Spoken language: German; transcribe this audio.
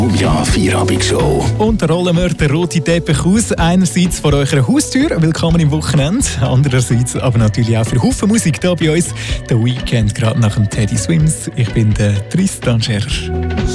Ja, Feierabend-Show. Und da rollen wir den roten Teppich aus. Einerseits vor eurer Haustür, willkommen im Wochenende. Andererseits aber natürlich auch für Haufen Musik hier bei uns. Der Weekend, gerade nach dem Teddy Swims. Ich bin der Tristan Scherer.